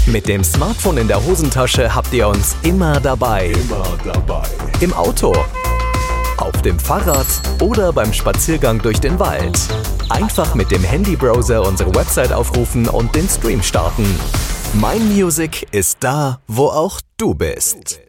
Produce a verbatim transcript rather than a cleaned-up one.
Mit dem Smartphone in der Hosentasche habt ihr uns immer dabei. Immer dabei. Im Auto, auf dem Fahrrad oder beim Spaziergang durch den Wald. Einfach mit dem Handybrowser unsere Website aufrufen und den Stream starten. Mein Music ist da, wo auch du bist.